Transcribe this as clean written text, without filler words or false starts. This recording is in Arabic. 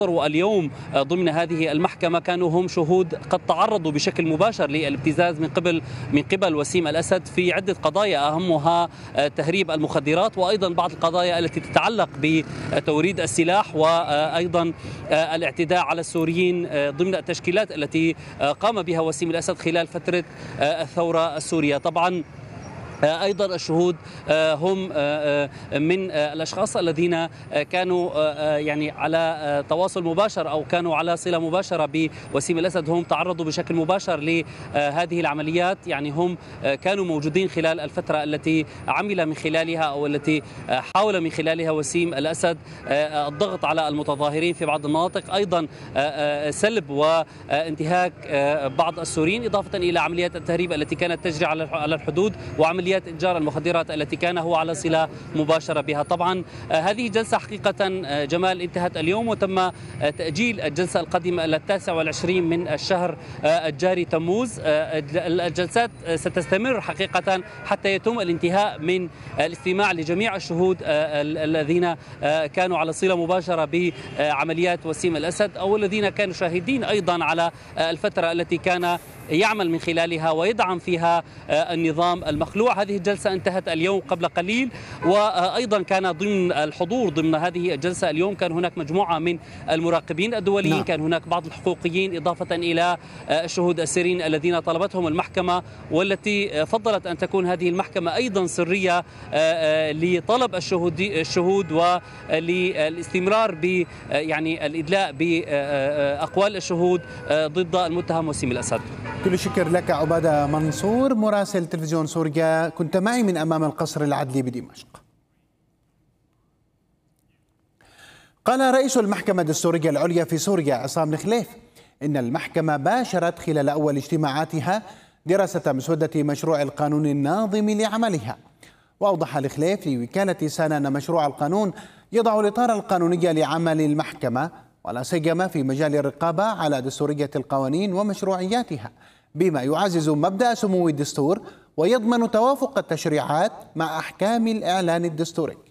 واليوم ضمن هذه المحكمة كانوا هم شهود قد تعرضوا بشكل مباشر للابتزاز من قبل وسيم الأسد في عدة قضايا، أهمها تهريب المخدرات، وأيضا بعض القضايا التي تتعلق بتوريد السلاح، وأيضا الاعتداء على السوريين ضمن التشكيلات التي قام بها وسيم الأسد خلال فترة الثورة السورية. طبعا أيضا الشهود هم من الأشخاص الذين كانوا يعني على تواصل مباشر أو كانوا على صلة مباشرة بوسيم الأسد، هم تعرضوا بشكل مباشر لهذه العمليات، يعني هم كانوا موجودين خلال الفترة التي عمل من خلالها أو التي حاول من خلالها وسيم الأسد الضغط على المتظاهرين في بعض المناطق، أيضا سلب وانتهاك بعض السوريين، إضافة إلى عمليات التهريب التي كانت تجري على الحدود وعمليات إتجار المخدرات التي كان هو على صلة مباشرة بها. طبعا هذه جلسة حقيقة جمال انتهت اليوم، وتم تأجيل الجلسة القادمة إلى 29 من الشهر الجاري تموز. الجلسات ستستمر حقيقة حتى يتم الانتهاء من الاستماع لجميع الشهود الذين كانوا على صلة مباشرة بعمليات وسيم الأسد أو الذين كانوا شاهدين أيضا على الفترة التي كان يعمل من خلالها ويدعم فيها النظام المخلوع. هذه الجلسة انتهت اليوم قبل قليل، وأيضا كان ضمن الحضور ضمن هذه الجلسة اليوم كان هناك مجموعة من المراقبين الدوليين، كان هناك بعض الحقوقيين، إضافة إلى الشهود السريين الذين طلبتهم المحكمة، والتي فضلت أن تكون هذه المحكمة أيضا سرية لطلب الشهود وللاستمرار ب يعني الإدلاء بأقوال الشهود ضد المتهم وسيم الأسد. كل الشكر لك عبادة منصور مراسل تلفزيون سوريا، كنت معي من أمام القصر العدلي بدمشق. قال رئيس المحكمة الدستورية العليا في سوريا عصام الخليف إن المحكمة باشرت خلال أول اجتماعاتها دراسة مسودة مشروع القانون الناظم لعملها. وأوضح الخليف لوكالة سانا أن مشروع القانون يضع الإطار القانوني لعمل المحكمة، ولا سيما في مجال الرقابة على دستورية القوانين ومشروعياتها، بما يعزز مبدأ سمو الدستور ويضمن توافق التشريعات مع أحكام الإعلان الدستوري.